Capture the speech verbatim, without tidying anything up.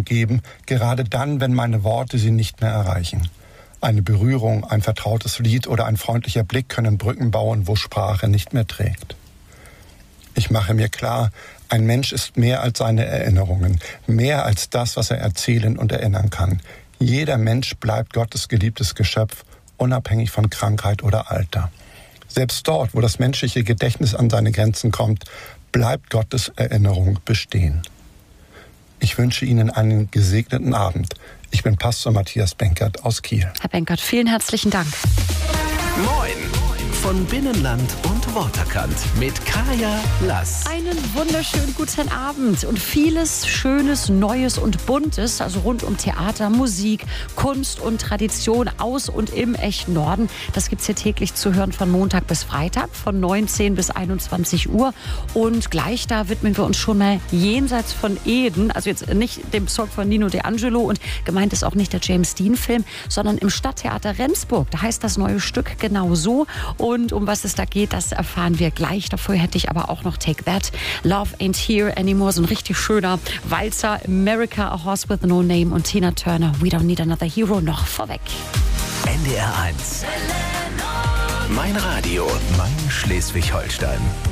Erinnerung geben, gerade dann, wenn meine Worte sie nicht mehr erreichen. Eine Berührung, ein vertrautes Lied oder ein freundlicher Blick können Brücken bauen, wo Sprache nicht mehr trägt. Ich mache mir klar, ein Mensch ist mehr als seine Erinnerungen, mehr als das, was er erzählen und erinnern kann. Jeder Mensch bleibt Gottes geliebtes Geschöpf, unabhängig von Krankheit oder Alter. Selbst dort, wo das menschliche Gedächtnis an seine Grenzen kommt, bleibt Gottes Erinnerung bestehen. Ich wünsche Ihnen einen gesegneten Abend. Ich bin Pastor Matthias Benkert aus Kiel. Herr Benkert, vielen herzlichen Dank. Moin von Binnenland und Waterkant mit Kaya Lass. Einen wunderschönen guten Abend und vieles Schönes, Neues und Buntes, also rund um Theater, Musik, Kunst und Tradition aus und im echten Norden. Das gibt's hier täglich zu hören von Montag bis Freitag, von neunzehn bis einundzwanzig Uhr. Und gleich da widmen wir uns schon mal jenseits von Eden, also jetzt nicht dem Song von Nino D'Angelo und gemeint ist auch nicht der James Dean-Film, sondern im Stadttheater Rendsburg. Da heißt das neue Stück genau so. Und um was es da geht, das erfahren wir gleich. Davor hätte ich aber auch noch Take That, Love Ain't Here Anymore, so ein richtig schöner Walzer, America, A Horse with No Name und Tina Turner, We Don't Need Another Hero noch vorweg. N D R eins. Mein Radio, mein Schleswig-Holstein.